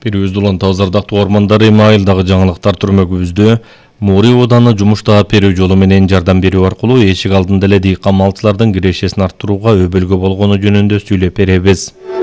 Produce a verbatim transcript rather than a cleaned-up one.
Перүздү улан Тазардактуу ормандары майылдагы жаңылыктар түрмөгүбүздө Мори ооданы жумуштагы перүү жолу менен жардам берүү аркылуу эшик алдында эле дыйкан малчылардын кирешесин арттырууга өбөлгө болгону жөнүндө сүйлөп беребиз.